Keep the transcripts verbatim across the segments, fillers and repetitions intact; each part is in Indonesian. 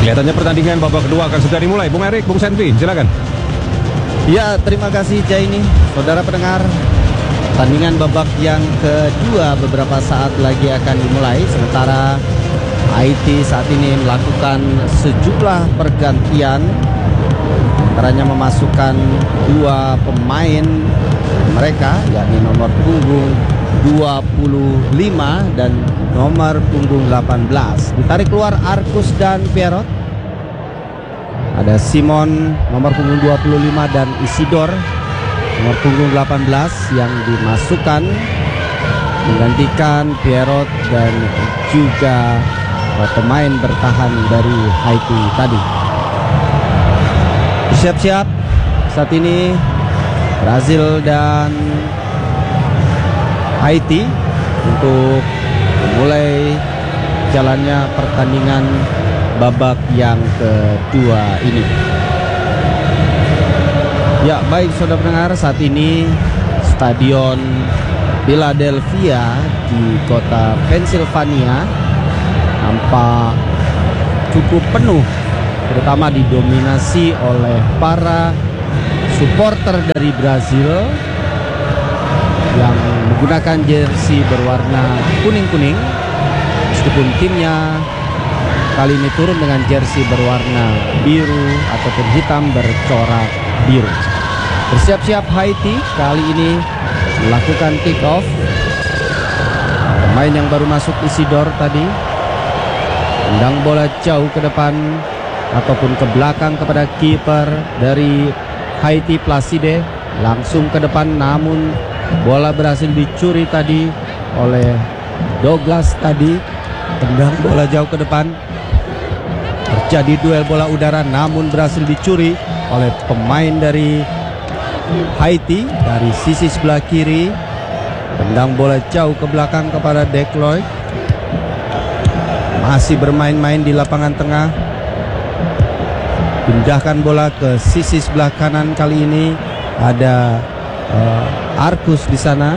Kelihatannya pertandingan babak kedua akan segera dimulai. Bung Erik, Bung Senvi, silakan. Ya, terima kasih Jaini. Saudara pendengar, pertandingan babak yang kedua beberapa saat lagi akan dimulai. Sementara Haiti saat ini melakukan sejumlah pergantian, antaranya memasukkan dua pemain mereka, yakni nomor punggung dua puluh lima dan nomor punggung delapan belas. Ditarik keluar Arkus dan Pierrot. Ada Simon nomor punggung dua puluh lima dan Isidor nomor punggung delapan belas yang dimasukkan menggantikan Pierrot dan juga pemain bertahan dari Haiti tadi. Siap-siap saat ini Brazil dan Haiti untuk memulai jalannya pertandingan babak yang kedua ini. Ya, baik saudara pendengar, saat ini Stadion Philadelphia di kota Pennsylvania nampak cukup penuh, terutama didominasi oleh para supporter dari Brazil yang menggunakan jersey berwarna kuning-kuning, meskipun timnya kali ini turun dengan jersey berwarna biru ataupun hitam bercorak biru. Bersiap-siap Haiti kali ini melakukan kick off. Pemain yang baru masuk Isidor tadi tendang bola jauh ke depan ataupun ke belakang kepada kiper dari Haiti, Placide, langsung ke depan, namun bola berhasil dicuri tadi oleh Douglas tadi. Tendang bola jauh ke depan, terjadi duel bola udara namun berhasil dicuri oleh pemain dari Haiti dari sisi sebelah kiri. Tendang bola jauh ke belakang kepada Decloy. Masih bermain-main di lapangan tengah. Pindahkan bola ke sisi sebelah kanan, kali ini ada uh, Arkus di sana.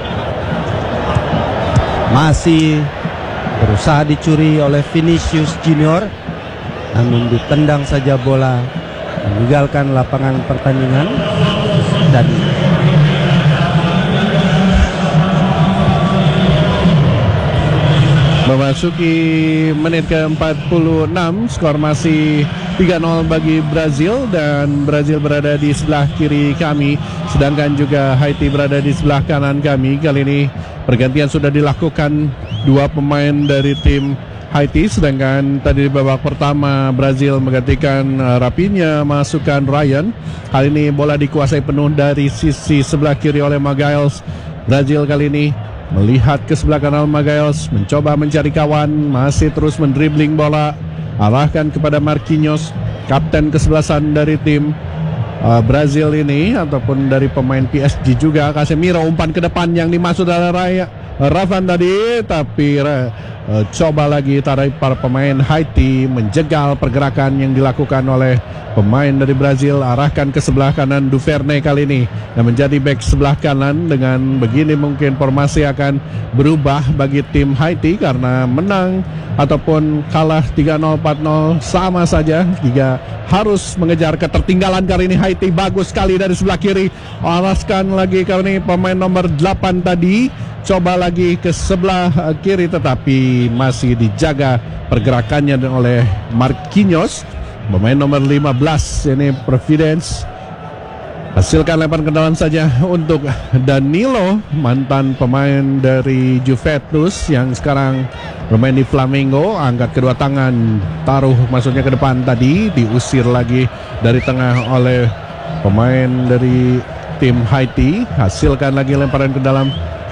Masih berusaha dicuri oleh Vinicius Junior, namun ditendang saja bola meninggalkan lapangan pertandingan. Dan memasuki menit ke empat puluh enam, skor masih tiga nol bagi Brazil, dan Brazil berada di sebelah kiri kami, sedangkan juga Haiti berada di sebelah kanan kami. Kali ini pergantian sudah dilakukan, dua pemain dari tim Haiti, sedangkan tadi di babak pertama Brazil menggantikan uh, Rafinha, masukkan Ryan. Kali ini bola dikuasai penuh dari sisi sebelah kiri oleh Magalhães. Brazil kali ini melihat ke sebelah kanan Magalhães, mencoba mencari kawan, masih terus mendribling bola, arahkan kepada Marquinhos, kapten kesebelasan dari tim uh, Brazil ini, ataupun dari pemain P S G juga. Casemiro umpan ke depan yang dimaksud adalah Raya Ravan tadi, tapi uh, coba lagi tarik para pemain Haiti menjegal pergerakan yang dilakukan oleh pemain dari Brazil. Arahkan ke sebelah kanan Duvernay kali ini yang menjadi back sebelah kanan. Dengan begini mungkin formasi akan berubah bagi tim Haiti, karena menang ataupun kalah tiga nol, empat nol sama saja. Jika harus mengejar ketertinggalan kali ini Haiti, bagus sekali dari sebelah kiri. Arahkan lagi kali ini pemain nomor delapan tadi, coba lagi ke sebelah kiri, tetapi masih dijaga pergerakannya oleh Marquinhos. Pemain nomor lima belas ini Providence, hasilkan lemparan ke dalam saja untuk Danilo, mantan pemain dari Juventus yang sekarang bermain di Flamengo. Angkat kedua tangan, taruh maksudnya ke depan tadi, diusir lagi dari tengah oleh pemain dari tim Haiti. Hasilkan lagi lemparan ke dalam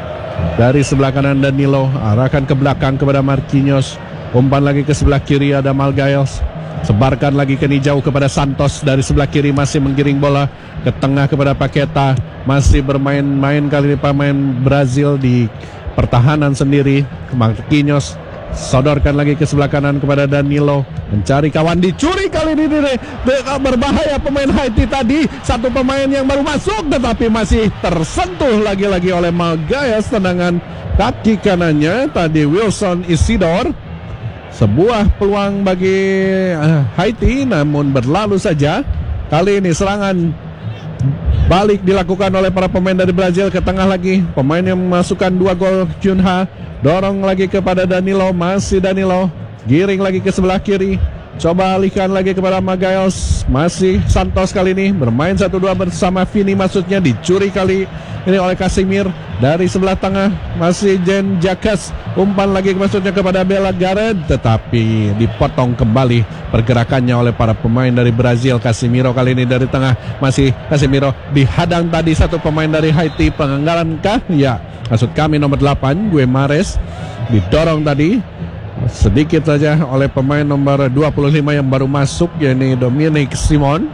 dari sebelah kanan Danilo, arahkan ke belakang kepada Marquinhos, umpan lagi ke sebelah kiri ada Magalhães, sebarkan lagi ke jauh kepada Santos dari sebelah kiri, masih menggiring bola ke tengah kepada Paqueta, masih bermain-main kali ini pemain Brazil di pertahanan sendiri. Marquinhos sodorkan lagi ke sebelah kanan kepada Danilo, mencari kawan, dicuri kali ini. Berbahaya pemain Haiti tadi, satu pemain yang baru masuk tetapi masih tersentuh lagi-lagi oleh Magalhães, tendangan kaki kanannya tadi Wilson Isidor. sebuah peluang bagi uh, Haiti, namun berlalu saja. Kali ini serangan balik dilakukan oleh para pemain dari Brazil ke tengah lagi. Pemain yang memasukkan dua gol, Cunha, dorong lagi kepada Danilo, masih Danilo, giring lagi ke sebelah kiri. Coba alihkan lagi kepada Magalhães. Masih Santos kali ini bermain satu dua bersama Vini, maksudnya dicuri kali ini oleh Casemiro dari sebelah tengah. Masih Jen Jacques, umpan lagi maksudnya kepada Bela Gareth, tetapi dipotong kembali pergerakannya oleh para pemain dari Brazil. Casemiro kali ini dari tengah, masih Casemiro dihadang tadi satu pemain dari Haiti. Pelanggaran kah? Ya, maksud kami nomor delapan, Guimarães, didorong tadi sedikit saja oleh pemain nomor dua puluh lima yang baru masuk, yakni Dominic Simon.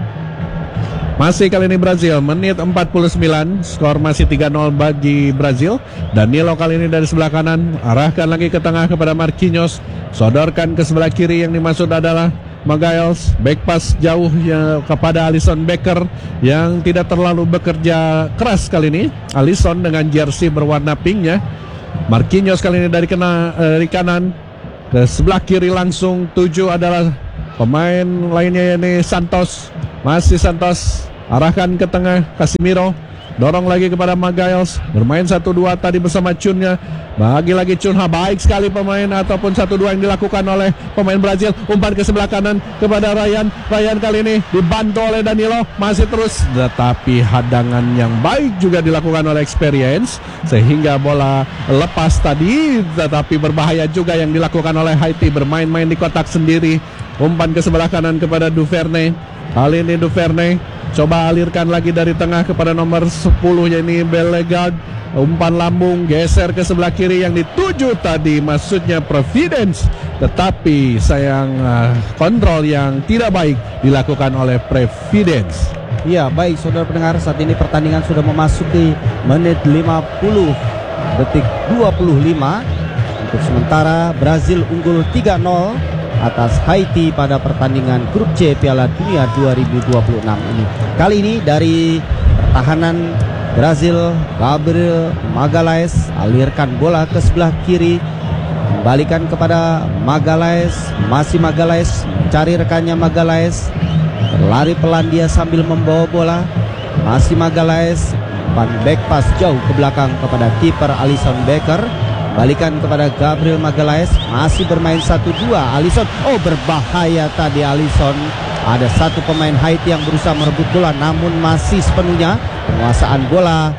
Masih kali ini Brazil, menit empat puluh sembilan, skor masih tiga nol bagi Brazil. Danilo kali ini dari sebelah kanan, arahkan lagi ke tengah kepada Marquinhos, sodorkan ke sebelah kiri, yang dimaksud adalah Magalhães. Back pass jauh ya kepada Alisson Becker yang tidak terlalu bekerja keras kali ini. Alisson dengan jersey berwarna pinknya. Marquinhos kali ini dari, kena, dari kanan ke sebelah kiri langsung. Tujuh adalah pemain lainnya, yakni Santos. Masih Santos, arahkan ke tengah, Casemiro dorong lagi kepada Magalhães, bermain satu dua tadi bersama Cunha. Bagi lagi Cunha, baik sekali pemain ataupun satu dua yang dilakukan oleh pemain Brazil. Umpan ke sebelah kanan kepada Ryan. Ryan kali ini dibantu oleh Danilo, masih terus, tetapi hadangan yang baik juga dilakukan oleh Experience sehingga bola lepas tadi, tetapi berbahaya juga yang dilakukan oleh Haiti, bermain-main di kotak sendiri. Umpan ke sebelah kanan kepada Duvernay. Kali ini Duvernay coba alirkan lagi dari tengah kepada nomor sepuluh, yakni Bellegarde. Umpan lambung geser ke sebelah kiri, yang dituju tadi maksudnya Providence, tetapi sayang uh, kontrol yang tidak baik dilakukan oleh Providence. Ya, baik saudara pendengar, saat ini pertandingan sudah memasuki menit lima puluh detik dua puluh lima. Untuk sementara Brazil unggul tiga nol atas Haiti pada pertandingan grup C Piala Dunia dua ribu dua puluh enam ini. Kali ini dari pertahanan Brazil, Gabriel Magalhães alirkan bola ke sebelah kiri, kembalikan kepada Magalhães. Masih Magalhães mencari rekannya. Magalhães berlari pelan dia sambil membawa bola. Masih Magalhães, umpan back pass jauh ke belakang kepada kiper Alisson Becker. Balikan kepada Gabriel Magalhães, masih bermain satu dua. Alisson, oh berbahaya tadi Alisson. Ada satu pemain Haiti yang berusaha merebut bola, namun masih sepenuhnya penguasaan bola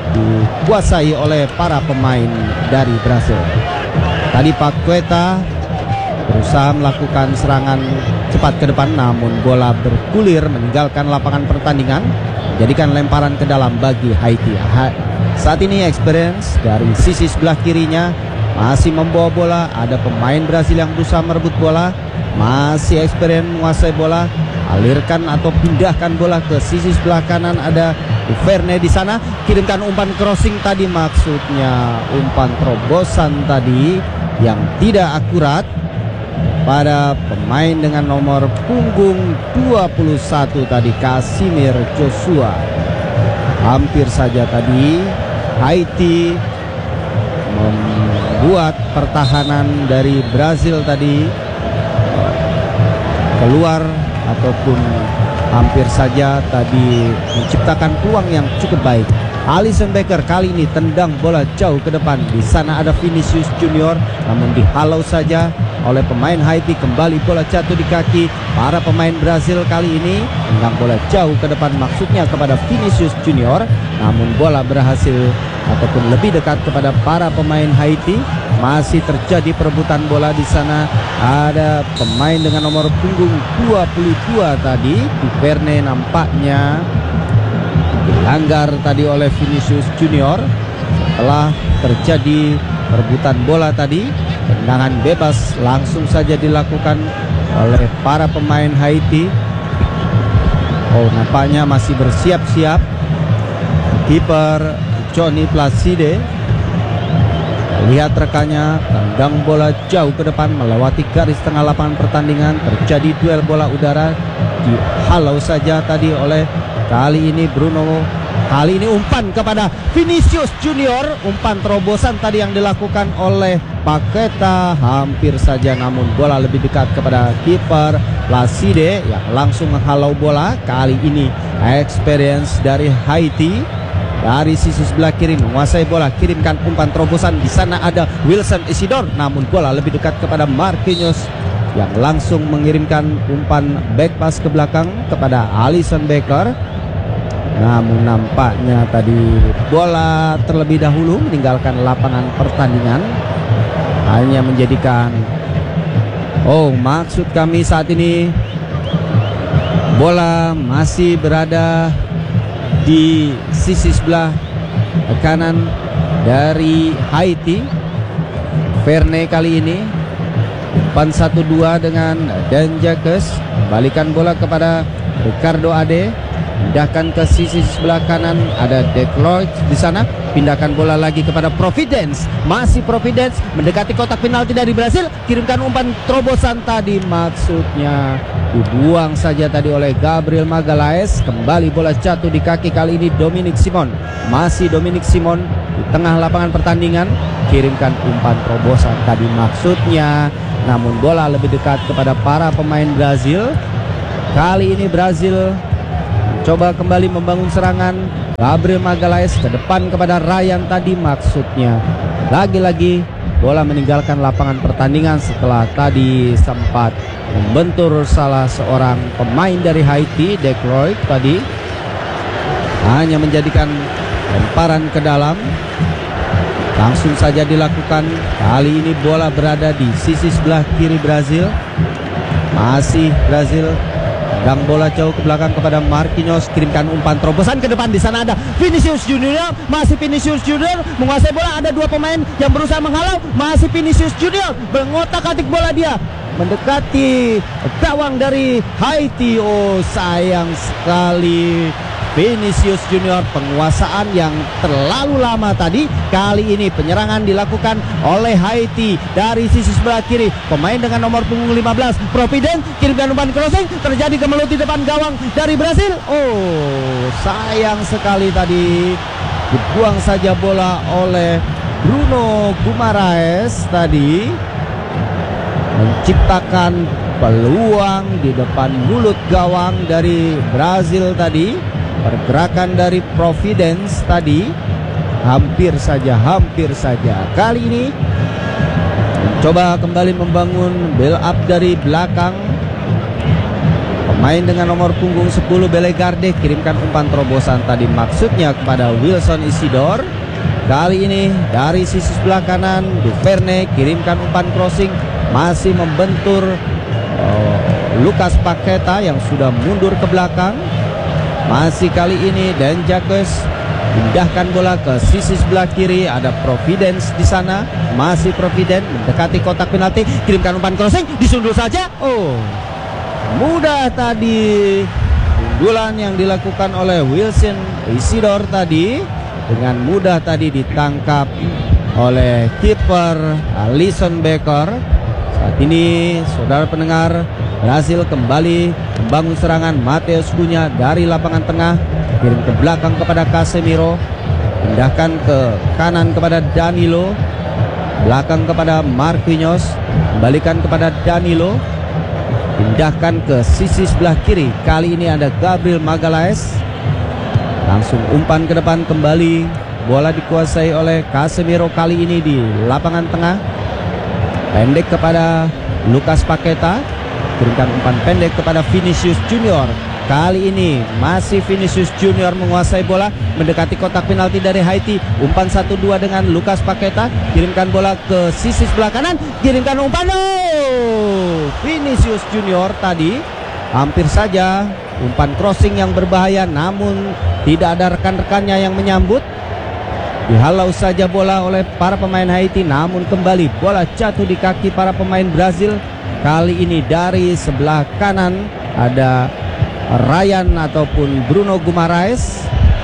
dikuasai oleh para pemain dari Brazil. Tadi Paqueta berusaha melakukan serangan cepat ke depan, namun bola bergulir meninggalkan lapangan pertandingan, jadikan lemparan ke dalam bagi Haiti. Saat ini Experience dari sisi sebelah kirinya masih membawa bola. Ada pemain Brazil yang berusaha merebut bola. Masih Experience menguasai bola. Alirkan atau pindahkan bola ke sisi sebelah kanan. Ada Duvernay di sana. Kirimkan umpan crossing tadi, maksudnya umpan terobosan tadi yang tidak akurat pada pemain dengan nomor punggung dua puluh satu tadi, Casimir Joshua. Hampir saja tadi Haiti membuat pertahanan dari Brazil tadi keluar, ataupun hampir saja tadi menciptakan peluang yang cukup baik. Alisson Becker kali ini tendang bola jauh ke depan. Di sana ada Vinicius Junior, namun dihalau saja oleh pemain Haiti. Kembali bola jatuh di kaki para pemain Brazil. Kali ini tendang bola jauh ke depan, maksudnya kepada Vinicius Junior, namun bola berhasil ataupun lebih dekat kepada para pemain Haiti. Masih terjadi perebutan bola di sana. Ada pemain dengan nomor punggung dua puluh dua tadi, Duvernay, nampaknya dilanggar tadi oleh Vinicius Junior. Setelah terjadi perebutan bola tadi, tendangan bebas langsung saja dilakukan oleh para pemain Haiti. Oh, nampaknya masih bersiap-siap kiper Johnny Placide. Lihat rekannya tendang bola jauh ke depan melewati garis tengah lapangan pertandingan. Terjadi duel bola udara, dihalau saja tadi oleh kali ini Bruno Kali ini umpan kepada Vinicius Junior. Umpan terobosan tadi yang dilakukan oleh Paqueta hampir saja, namun bola lebih dekat kepada kiper Placide yang langsung menghalau bola. Kali ini experience dari Haiti dari sisi sebelah kiri menguasai bola, kirimkan umpan terobosan. Di sana ada Wilson Isidore, namun bola lebih dekat kepada Marquinhos yang langsung mengirimkan umpan back pass ke belakang kepada Alisson Becker. Namun nampaknya tadi bola terlebih dahulu meninggalkan lapangan pertandingan, hanya menjadikan, oh maksud kami saat ini bola masih berada di sisi sebelah kanan dari Haiti. Verne kali ini umpan satu dua dengan Dan Jacques, balikan bola kepada Ricardo Ade, pindahkan ke sisi sebelah kanan, ada Decloy di sana, pindahkan bola lagi kepada Providence, masih Providence mendekati kotak penalti dari Brasil, kirimkan umpan terobosan tadi, maksudnya dibuang saja tadi oleh Gabriel Magalhaes. Kembali bola jatuh di kaki, kali ini Dominic Simon, masih Dominic Simon di tengah lapangan pertandingan, kirimkan umpan terobosan tadi maksudnya, namun bola lebih dekat kepada para pemain Brazil. Kali ini Brazil coba kembali membangun serangan. Gabriel Magalhaes ke depan kepada Ryan tadi, maksudnya lagi-lagi bola meninggalkan lapangan pertandingan setelah tadi sempat membentur salah seorang pemain dari Haiti, Decloy tadi, hanya menjadikan lemparan ke dalam. Langsung saja dilakukan. Kali ini bola berada di sisi sebelah kiri Brazil. Masih Brazil, dan bola jauh ke belakang kepada Marquinhos, kirimkan umpan terobosan ke depan. Di sana ada Vinicius Junior, masih Vinicius Junior menguasai bola. Ada dua pemain yang berusaha menghalau, masih Vinicius Junior mengotak-atik bola, dia mendekati gawang dari Haiti. Oh sayang sekali, Vinicius Junior, penguasaan yang terlalu lama tadi. Kali ini penyerangan dilakukan oleh Haiti dari sisi sebelah kiri. Pemain dengan nomor punggung lima belas, Providence, kirimkan umpan crossing, terjadi kemelut di depan gawang dari Brasil. Oh sayang sekali tadi, dibuang saja bola oleh Bruno Guimaraes tadi, menciptakan peluang di depan mulut gawang dari Brasil tadi. Pergerakan dari Providence tadi hampir saja, hampir saja. Kali ini mencoba kembali membangun build up dari belakang. Pemain dengan nomor punggung sepuluh, Belegarde, kirimkan umpan terobosan tadi maksudnya kepada Wilson Isidore. Kali ini dari sisi sebelah kanan, Duverne, kirimkan umpan crossing, masih membentur uh, Lucas Paqueta yang sudah mundur ke belakang. Masih kali ini Dan Jacques pindahkan bola ke sisi sebelah kiri, ada Providence di sana, masih Providence mendekati kotak penalti, kirimkan umpan crossing, disundul saja. Oh, mudah tadi sundulan yang dilakukan oleh Wilson Isidore tadi, dengan mudah tadi ditangkap oleh kiper Alisson Becker. Saat ini saudara pendengar, Brasil kembali membangun serangan. Mateus Cunha dari lapangan tengah, kirim ke belakang kepada Casemiro, pindahkan ke kanan kepada Danilo, belakang kepada Marquinhos, kembalikan kepada Danilo, pindahkan ke sisi sebelah kiri. Kali ini ada Gabriel Magalhaes, langsung umpan ke depan kembali. Bola dikuasai oleh Casemiro kali ini di lapangan tengah, pendek kepada Lucas Paqueta, kirimkan umpan pendek kepada Vinicius Junior. Kali ini masih Vinicius Junior menguasai bola, mendekati kotak penalti dari Haiti. Umpan satu dua dengan Lucas Paqueta, kirimkan bola ke sisi sebelah kanan, kirimkan umpan. Oh, Vinicius Junior tadi hampir saja umpan crossing yang berbahaya, namun tidak ada rekan-rekannya yang menyambut. Dihalau saja bola oleh para pemain Haiti, namun kembali bola jatuh di kaki para pemain Brazil. Kali ini dari sebelah kanan ada Ryan ataupun Bruno Guimaraes.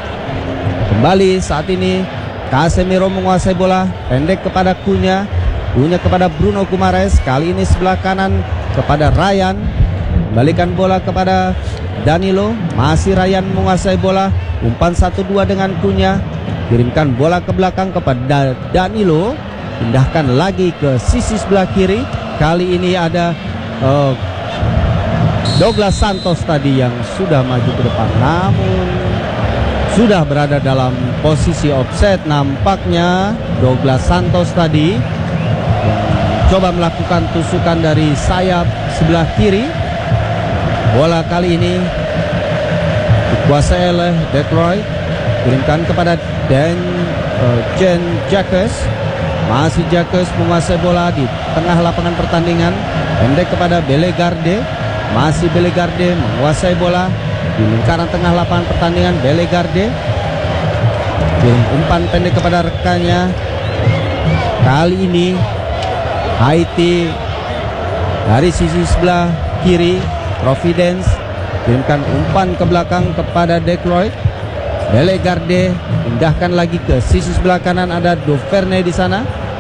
Kembali saat ini Casemiro menguasai bola, pendek kepada Cunha, Cunha kepada Bruno Guimaraes. Kali ini sebelah kanan kepada Ryan, kembalikan bola kepada Danilo, masih Ryan menguasai bola, Umpan satu dua dengan Cunha. Kirimkan bola ke belakang kepada Danilo. Pindahkan lagi ke sisi sebelah kiri. Kali ini ada uh, Douglas Santos tadi yang sudah maju ke depan, namun sudah berada dalam posisi offset. Nampaknya Douglas Santos tadi coba melakukan tusukan dari sayap sebelah kiri. Bola kali ini dikuasai oleh Detroit. Kirimkan kepada Dan uh, Jen Jacques. Masih Jacques menguasai bola di tengah lapangan pertandingan. Pendek kepada Belegarde. Masih Belegarde menguasai bola di lingkaran tengah lapangan pertandingan. Belegarde kirim umpan pendek kepada rekannya. Kali ini Haiti dari sisi sebelah kiri. Providence kirimkan umpan ke belakang kepada Detroit. Belegarde pindahkan lagi ke sisi sebelah kanan, ada Duvernay di sana.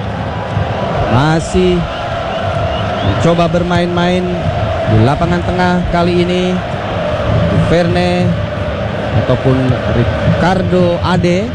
Masih mencoba bermain-main di lapangan tengah kali ini. Duvernay ataupun Ricardo Ade.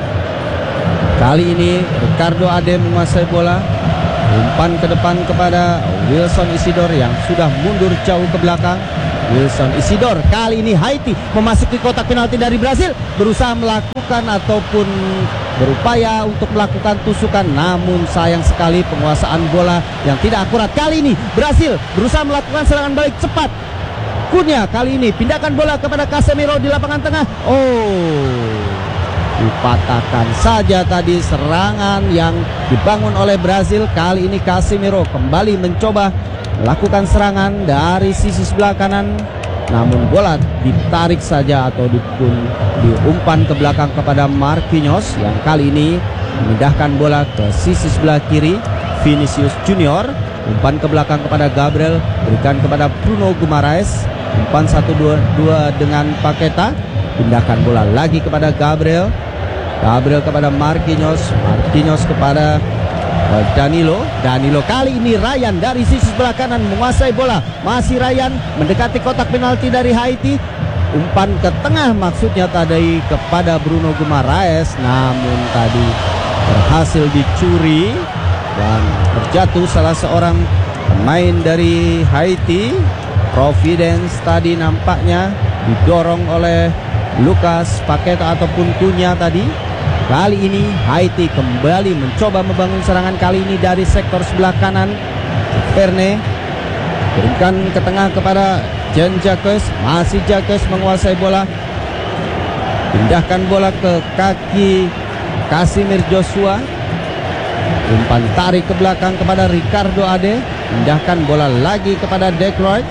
Kali ini Ricardo Ade menguasai bola. Umpan ke depan kepada Wilson Isidore yang sudah mundur jauh ke belakang. Wilson Isidore, kali ini Haiti memasuki kotak penalti dari Brasil, berusaha melakukan ataupun berupaya untuk melakukan tusukan, namun sayang sekali penguasaan bola yang tidak akurat. Kali ini Brasil berusaha melakukan serangan balik cepat. Cunha kali ini pindahkan bola kepada Casemiro di lapangan tengah. Oh, dipatahkan saja tadi serangan yang dibangun oleh Brasil. Kali ini Casemiro kembali mencoba melakukan serangan dari sisi sebelah kanan, namun bola ditarik saja atau dipun diumpan ke belakang kepada Marquinhos yang kali ini memindahkan bola ke sisi sebelah kiri. Vinicius Junior umpan ke belakang kepada Gabriel, berikan kepada Bruno Guimaraes. Umpan satu dua dua dengan Paqueta, pindahkan bola lagi kepada Gabriel. Gabriel kepada Marquinhos, Marquinhos kepada Danilo. Danilo kali ini Ryan dari sisi sebelah kanan menguasai bola. Masih Ryan mendekati kotak penalti dari Haiti. Umpan ke tengah maksudnya tadi kepada Bruno Guimaraes, namun tadi berhasil dicuri dan terjatuh salah seorang pemain dari Haiti. Providence tadi nampaknya didorong oleh Lucas Paqueta ataupun Cunha tadi. Kali ini Haiti kembali mencoba membangun serangan, kali ini dari sektor sebelah kanan. Verne berikan ke tengah kepada Jen Jacques. Masih Jacques menguasai bola. Pindahkan bola ke kaki Casimir Joshua. Umpan tarik ke belakang kepada Ricardo Ade. Pindahkan bola lagi kepada Detroit.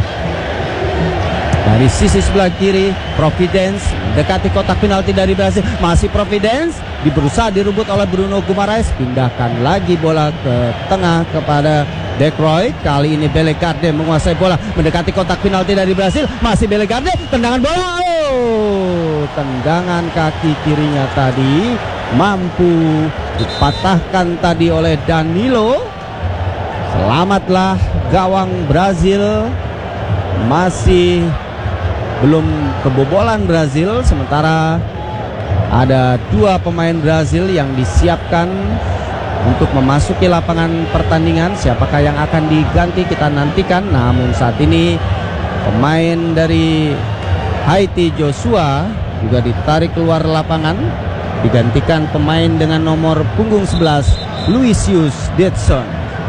Dari sisi sebelah kiri Providence mendekati kotak penalti dari Brasil. Masih Providence berusaha direbut oleh Bruno Guimaraes. Pindahkan lagi bola ke tengah kepada Detroit. Kali ini Belegarde menguasai bola mendekati kotak penalti dari Brasil. Masih Belegarde, tendangan bola. Oh, tendangan kaki kirinya tadi mampu dipatahkan tadi oleh Danilo. Selamatlah gawang Brazil. Masih belum kebobolan Brazil, sementara ada dua pemain Brazil yang disiapkan untuk memasuki lapangan pertandingan. Siapakah yang akan diganti kita nantikan. Namun saat ini pemain dari Haiti Joshua juga ditarik keluar lapangan, digantikan pemain dengan nomor punggung sebelas Luisius Detson.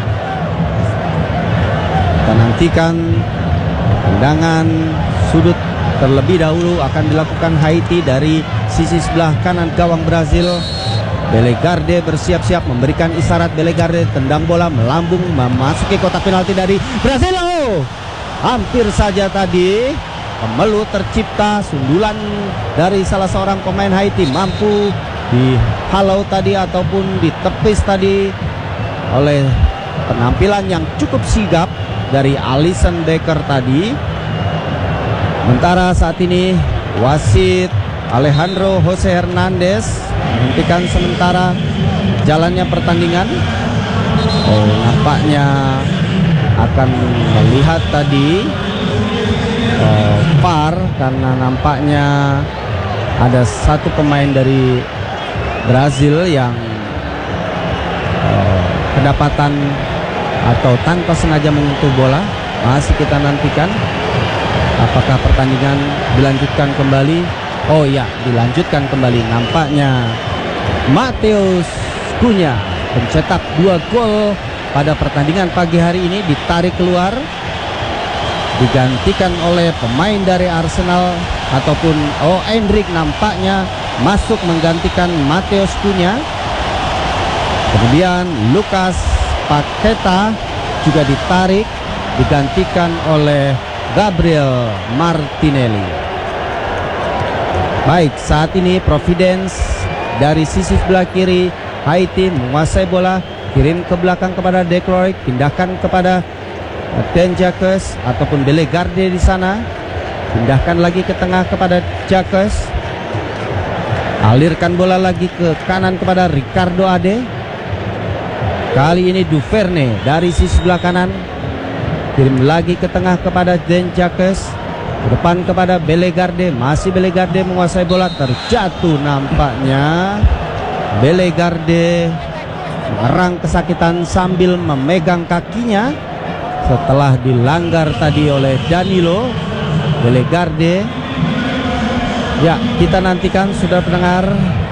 Kita nantikan tendangan sudut terlebih dahulu akan dilakukan Haiti dari sisi sebelah kanan gawang Brazil. Belegarde bersiap-siap memberikan isyarat. Belegarde tendang bola melambung memasuki kotak penalti dari Brazil. Oh, hampir saja tadi pemelu tercipta. Sundulan dari salah seorang pemain Haiti mampu dihalau tadi ataupun ditepis tadi oleh penampilan yang cukup sigap dari Alisson Becker tadi. Sementara saat ini wasit Alejandro Jose Hernandez menghentikan sementara jalannya pertandingan. Oh, nampaknya akan melihat tadi oh, V A R karena nampaknya ada satu pemain dari Brazil yang uh, kedapatan atau tanpa sengaja menyentuh bola. Masih kita nantikan apakah pertandingan dilanjutkan kembali. Oh ya, dilanjutkan kembali. Nampaknya Mateus Cunha, pencetak dua gol pada pertandingan pagi hari ini, ditarik keluar, digantikan oleh pemain dari Arsenal ataupun oh Endrick nampaknya masuk menggantikan Mateus Cunha. Kemudian Lucas Paqueta juga ditarik, digantikan oleh Gabriel Martinelli. Baik, saat ini Providence dari sisi sebelah kiri Haiti menguasai bola, kirim ke belakang kepada De Klerk, pindahkan kepada Dan Jacques ataupun Belegarde di sana, pindahkan lagi ke tengah kepada Jacques, alirkan bola lagi ke kanan kepada Ricardo Ade. Kali ini Duverne dari sisi sebelah kanan, kirim lagi ke tengah kepada Dan Jacques, ke depan kepada Belegarde. Masih Belegarde menguasai bola, terjatuh nampaknya. Belegarde mengerang kesakitan sambil memegang kakinya setelah dilanggar tadi oleh Danilo. Belegarde, ya kita nantikan sudah pendengar